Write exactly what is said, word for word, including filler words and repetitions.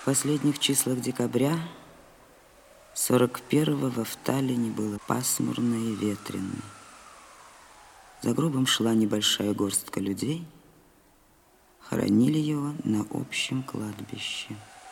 В последних числах декабря сорок первого в Таллине было пасмурно и ветрено. За гробом шла небольшая горстка людей, хоронили его на общем кладбище.